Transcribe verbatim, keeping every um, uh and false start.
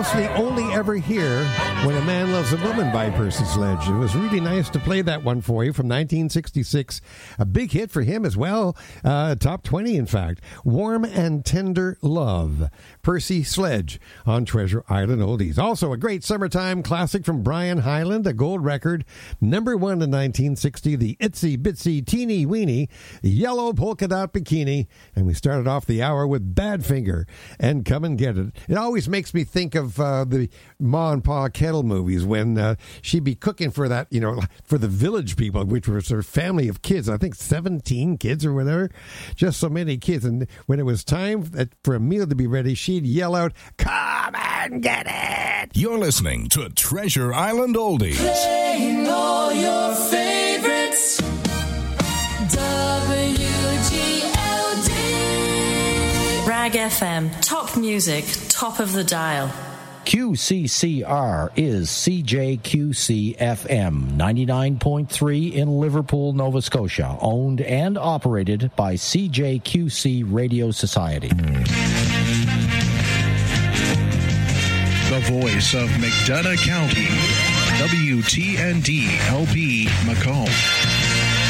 mostly only ever hear When a Man Loves a Woman by Percy Sledge. It was really nice to play that one for you from nineteen sixty-six. A big hit for him as well. Uh, top twenty, in fact. Warm and Tender Love. Percy Sledge on Treasure Island Oldies. Also a great summertime classic from Brian Hyland, a gold record. Number one in nineteen sixty, the Itsy Bitsy Teeny Weeny Yellow Polka Dot Bikini. And we started off the hour with Badfinger and Come and Get It. It always makes me think of uh, the Ma and Pa Kettle movies when uh, she'd be cooking for that, you know, for the village people, which was her family of kids. I think seventeen kids or whatever. Just so many kids. And when it was time for a meal to be ready, she'd yell out, "Come and get it!" You're listening to Treasure Island Oldies. Playing all your favorites. W G L D. Rag F M. Top music. Top of the dial. Q C C R is C J Q C F M ninety-nine point three in Liverpool, Nova Scotia, owned and operated by C J Q C Radio Society. The voice of McDonough County, W T N D L P Macomb.